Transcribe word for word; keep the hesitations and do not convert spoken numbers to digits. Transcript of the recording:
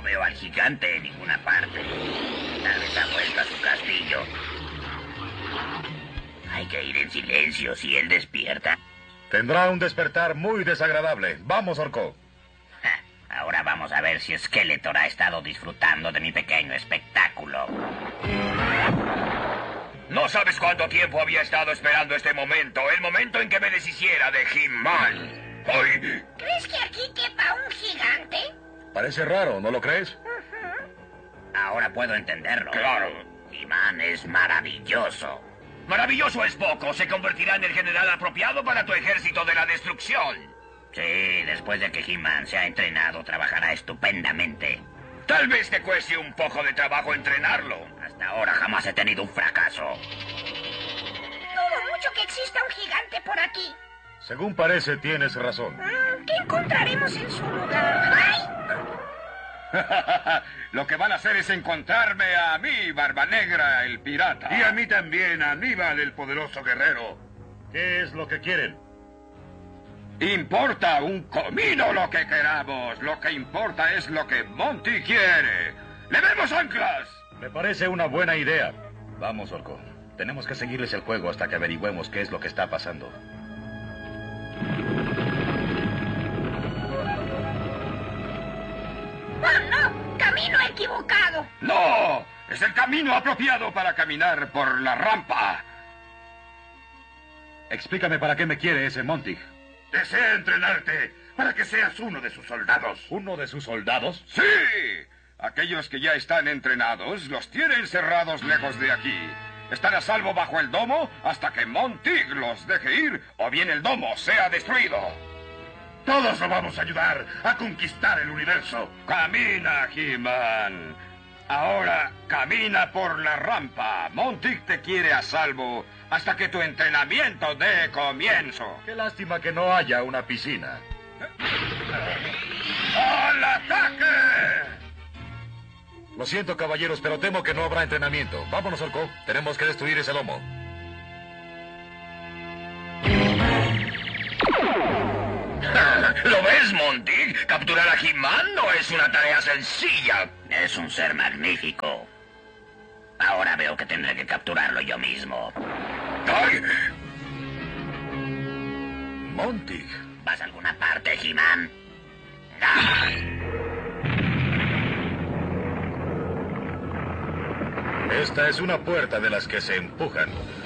No veo al gigante en ninguna parte. Tal vez ha vuelto a su castillo. Hay que ir en silencio si él despierta. Tendrá un despertar muy desagradable. Vamos, Orco. Ja, ahora vamos a ver si Skeletor ha estado disfrutando de mi pequeño espectáculo. No sabes cuánto tiempo había estado esperando este momento. El momento en que me deshiciera de He-Man. ¡Ay! ¿Crees que aquí quepa un gigante? Parece raro, ¿no lo crees? Ahora puedo entenderlo. Claro. He-Man es maravilloso. Maravilloso es poco. Se convertirá en el general apropiado para tu ejército de la destrucción. Sí, después de que He-Man se ha entrenado, trabajará estupendamente. Tal vez te cueste un poco de trabajo entrenarlo. Hasta ahora jamás he tenido un fracaso. Dudo mucho que exista un gigante por aquí. Según parece, tienes razón. Mm, ¿Qué encontraremos en su lugar? ¡Ay! Lo que van a hacer es encontrarme a mí, Barba Negra, el pirata. Y a mí también, Aníbal, el poderoso guerrero. ¿Qué es lo que quieren? Importa un comino lo que queramos. Lo que importa es lo que Monty quiere. ¡Levemos anclas! Me parece una buena idea. Vamos, Orco. Tenemos que seguirles el juego hasta que averigüemos qué es lo que está pasando. ¡Oh, no! ¡Camino equivocado! ¡No! Es el camino apropiado para caminar por la rampa. Explícame para qué me quiere ese Monty. Desea entrenarte para que seas uno de sus soldados. ¿Uno de sus soldados? ¡Sí! Aquellos que ya están entrenados los tiene encerrados lejos de aquí. Están a salvo bajo el domo hasta que Monty los deje ir o bien el domo sea destruido. Todos lo vamos a ayudar a conquistar el universo. Camina, He-Man. Ahora camina por la rampa. Monty te quiere a salvo hasta que tu entrenamiento dé comienzo. Qué lástima que no haya una piscina. ¡Al ataque! Lo siento, caballeros, pero temo que no habrá entrenamiento. Vámonos, Orco. Tenemos que destruir ese lomo. ¿Lo ves, Monty? Capturar a He-Man no es una tarea sencilla. Es un ser magnífico. Ahora veo que tendré que capturarlo yo mismo. ¡Ay! Monty. ¿Vas a alguna parte, He-Man? ¡Ah! Esta es una puerta de las que se empujan.